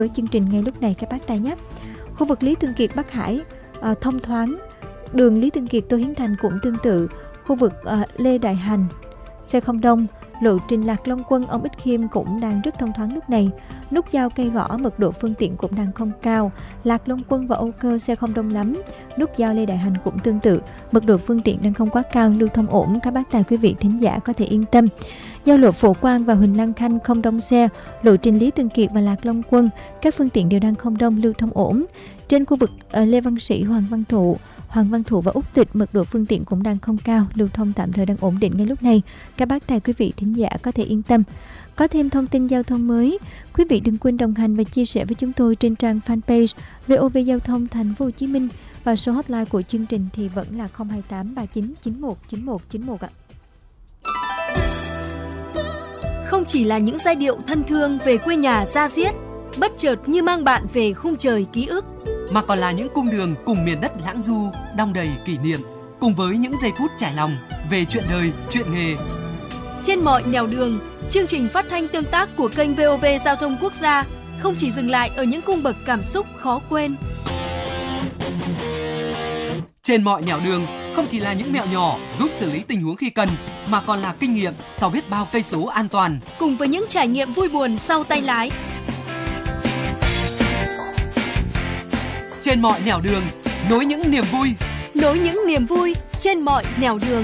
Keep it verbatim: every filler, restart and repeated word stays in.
với chương trình ngay lúc này các bác tài nhé. Khu vực Lý Thường Kiệt Bắc Hải à, thông thoáng, đường Lý Thường Kiệt Tô Hiến Thành cũng tương tự. Khu vực à, Lê Đại Hành xe không đông, lộ trình Lạc Long Quân ông Ích Khiêm cũng đang rất thông thoáng lúc này. Nút giao Cây Gõ mật độ phương tiện cũng đang không cao. Lạc Long Quân và Âu Cơ xe không đông lắm. Nút giao Lê Đại Hành cũng tương tự, mật độ phương tiện đang không quá cao, lưu thông ổn, các bác tài quý vị thính giả có thể yên tâm. Giao lộ Phổ Quang và Huỳnh Lan Khanh không đông xe, lộ trình Lý Thường Kiệt và Lạc Long Quân các phương tiện đều đang không đông, lưu thông ổn. Trên khu vực uh, Lê Văn Sĩ, Hoàng Văn Thụ, Hoàng Văn Thụ và Úc Tịch mật độ phương tiện cũng đang không cao, lưu thông tạm thời đang ổn định ngay lúc này. Các bác tài quý vị thính giả có thể yên tâm. Có thêm thông tin giao thông mới, quý vị đừng quên đồng hành và chia sẻ với chúng tôi trên trang fanpage vê o vê Giao thông Thành phố Hồ Chí Minh, và số hotline của chương trình thì vẫn là không hai tám ba chín chín một chín một chín một ạ. Không chỉ là những giai điệu thân thương về quê nhà da diết, bất chợt như mang bạn về khung trời ký ức, mà còn là những cung đường cùng miền đất lãng du, đong đầy kỷ niệm, cùng với những giây phút trải lòng về chuyện đời, chuyện nghề. Trên mọi nẻo đường, chương trình phát thanh tương tác của kênh vê o vê Giao thông Quốc gia không chỉ dừng lại ở những cung bậc cảm xúc khó quên. Trên mọi nẻo đường không chỉ là những mẹo nhỏ giúp xử lý tình huống khi cần, mà còn là kinh nghiệm sau biết bao cây số an toàn, cùng với những trải nghiệm vui buồn sau tay lái. Trên mọi nẻo đường, nối những niềm vui, nối những niềm vui trên mọi nẻo đường.